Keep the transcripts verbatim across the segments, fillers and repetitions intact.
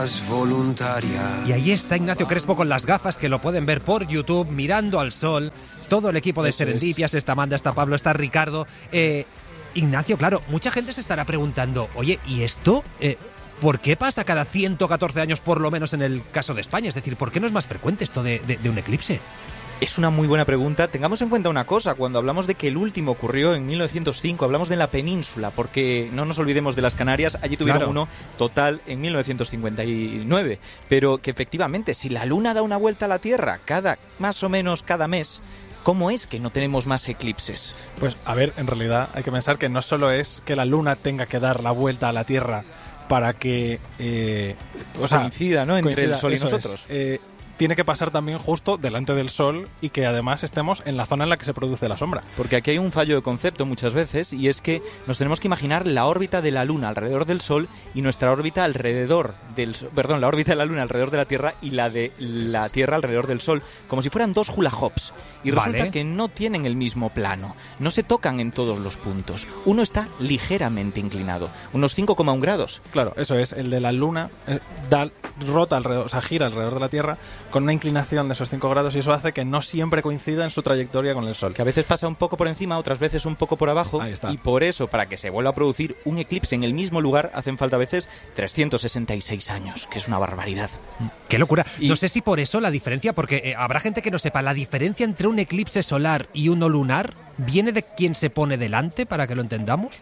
Voluntaria. Y ahí está Ignacio Crespo con las gafas, que lo pueden ver por YouTube, mirando al sol. Todo el equipo de Eso Serendipias, es. está Amanda, está Pablo, está Ricardo. Eh, Ignacio, claro, mucha gente se estará preguntando, oye, ¿y esto eh, por qué pasa cada ciento catorce años por lo menos en el caso de España? Es decir, ¿por qué no es más frecuente esto de, de, de un eclipse? Es una muy buena pregunta. Tengamos en cuenta una cosa, cuando hablamos de que el último ocurrió en mil novecientos cinco, hablamos de la península, porque no nos olvidemos de las Canarias, allí tuvieron claro. uno total en mil novecientos cincuenta y nueve, pero que efectivamente, si la Luna da una vuelta a la Tierra cada, más o menos cada mes, ¿cómo es que no tenemos más eclipses? Pues a ver, en realidad hay que pensar que no solo es que la Luna tenga que dar la vuelta a la Tierra para que eh, o sea, coincida, ¿no? Entre coincida, el Sol y nosotros. Es, eh, tiene que pasar también justo delante del Sol y que además estemos en la zona en la que se produce la sombra. Porque aquí hay un fallo de concepto muchas veces, y es que nos tenemos que imaginar la órbita de la Luna alrededor del Sol y nuestra órbita alrededor del perdón, la órbita de la Luna alrededor de la Tierra y la de la Tierra alrededor del Sol, como si fueran dos hula hoops. Y resulta vale. que no tienen el mismo plano, no se tocan en todos los puntos. Uno está ligeramente inclinado, unos cinco coma uno grados. Claro, eso es, el de la Luna eh, da, rota alrededor, o sea, gira alrededor de la Tierra con una inclinación de esos cinco grados, y eso hace que no siempre coincida en su trayectoria con el Sol. Que a veces pasa un poco por encima, otras veces un poco por abajo. Ahí está. Y por eso, para que se vuelva a producir un eclipse en el mismo lugar, hacen falta a veces trescientos sesenta y seis años, que es una barbaridad. ¡Qué locura! Y no sé si por eso la diferencia, porque eh, habrá gente que no sepa, la diferencia entre un eclipse solar y uno lunar viene de quién se pone delante, para que lo entendamos.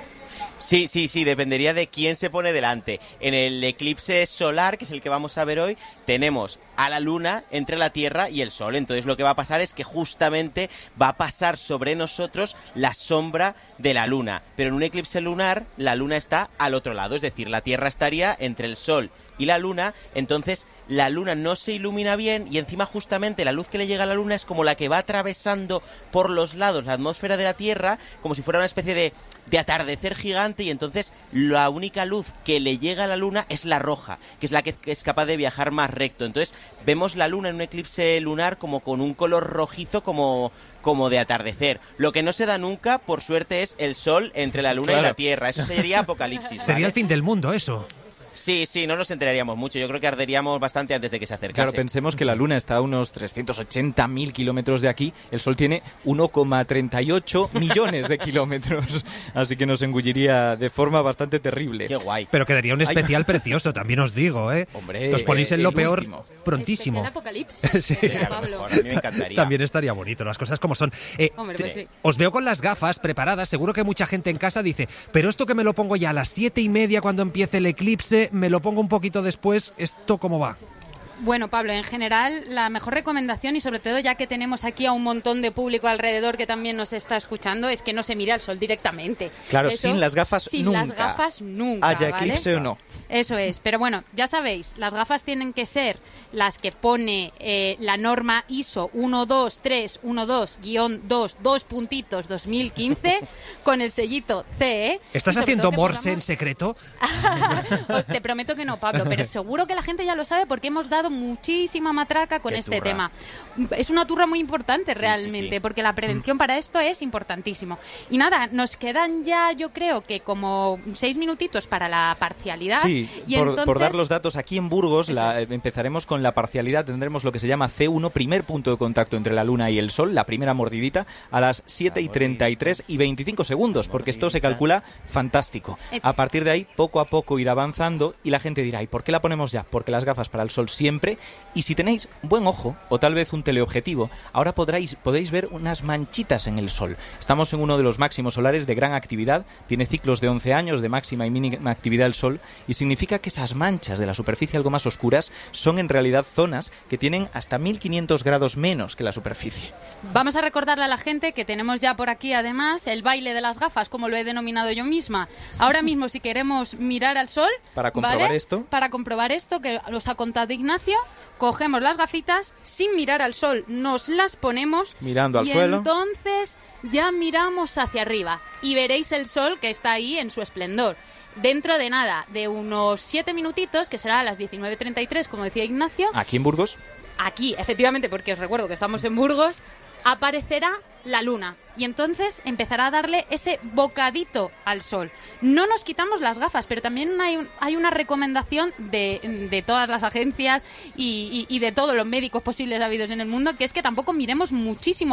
Sí, sí, sí, dependería de quién se pone delante. En el eclipse solar, que es el que vamos a ver hoy, tenemos a la Luna entre la Tierra y el Sol. Entonces lo que va a pasar es que justamente va a pasar sobre nosotros la sombra de la Luna. Pero en un eclipse lunar, la Luna está al otro lado, es decir, la Tierra estaría entre el Sol y la Luna, entonces la Luna no se ilumina bien y encima justamente la luz que le llega a la Luna es como la que va atravesando por los lados la atmósfera de la Tierra, como si fuera una especie de, de atardecer gigante, y entonces la única luz que le llega a la Luna es la roja, que es la que es capaz de viajar más recto. Entonces vemos la Luna en un eclipse lunar como con un color rojizo como... como de atardecer. Lo que no se da nunca, por suerte, es el Sol entre la Luna claro. y la Tierra. Eso sería apocalipsis, ¿vale? Sería el fin del mundo, eso. Sí, sí, no nos enteraríamos mucho. Yo creo que arderíamos bastante antes de que se acercase. Claro, pensemos que la Luna está a unos trescientos ochenta mil kilómetros de aquí. El Sol tiene uno coma treinta y ocho millones de kilómetros. Así que nos engulliría de forma bastante terrible. Qué guay. Pero quedaría un especial Ay. precioso, también os digo, ¿eh? Hombre, os ponéis en lo peor último. prontísimo. Especial apocalipsis. Sí. Sí, a, mejor, a mí me encantaría. También estaría bonito, las cosas como son. Eh, Hombre, pues sí. Os veo con las gafas preparadas. Seguro que mucha gente en casa dice, pero esto que me lo pongo ya a las siete y media cuando empiece el eclipse, me lo pongo un poquito después, ¿esto cómo va? Bueno, Pablo, en general, la mejor recomendación, y sobre todo ya que tenemos aquí a un montón de público alrededor que también nos está escuchando, es que no se mire al sol directamente. Claro, Eso, sin las gafas sin nunca. Sin las gafas nunca, haya ¿vale? eclipse o no. Eso es, pero bueno, ya sabéis, las gafas tienen que ser las que pone eh, la norma I S O uno dos tres uno dos guión dos, dos puntitos dos mil quince con el sellito C E. ¿Estás haciendo morse pongamos... en secreto? Te prometo que no, Pablo, pero seguro que la gente ya lo sabe porque hemos dado muchísima matraca con Qué este turra. tema. Es una turra muy importante Sí, realmente, sí, sí. porque la prevención para esto es importantísimo. Y nada, nos quedan ya, yo creo que como seis minutitos para la parcialidad. Sí, y por, entonces... por dar los datos, aquí en Burgos la, es. empezaremos con la parcialidad, tendremos lo que se llama C uno, primer punto de contacto entre la Luna y el Sol, la primera mordidita, a las siete y treinta y tres y veinticinco segundos, porque esto se calcula fantástico. A partir de ahí, poco a poco ir avanzando y la gente dirá, ¿y por qué la ponemos ya? Porque las gafas para el Sol siempre, y si tenéis buen ojo o tal vez un teleobjetivo, ahora podréis, podéis ver unas manchitas en el Sol. Estamos en uno de los máximos solares de gran actividad, tiene ciclos de once años de máxima y mínima actividad el Sol, y significa que esas manchas de la superficie algo más oscuras son en realidad zonas que tienen hasta mil quinientos grados menos que la superficie. Vamos a recordarle a la gente que tenemos ya por aquí además el baile de las gafas, como lo he denominado yo misma. Ahora mismo, si queremos mirar al sol, para comprobar ¿vale? esto, para comprobar esto que nos ha contado Ignacio, cogemos las gafitas, sin mirar al sol, nos las ponemos mirando al y suelo. Entonces ya miramos hacia arriba y veréis el sol que está ahí en su esplendor. Dentro de nada, de unos siete minutitos, que será a las diecinueve treinta y tres, como decía Ignacio. Aquí en Burgos. Aquí, efectivamente, porque os recuerdo que estamos en Burgos. aparecerá la luna y entonces empezará a darle ese bocadito al sol. No nos quitamos las gafas, pero también hay, un, hay una recomendación de, de todas las agencias y, y, y de todos los médicos posibles habidos en el mundo, que es que tampoco miremos muchísimo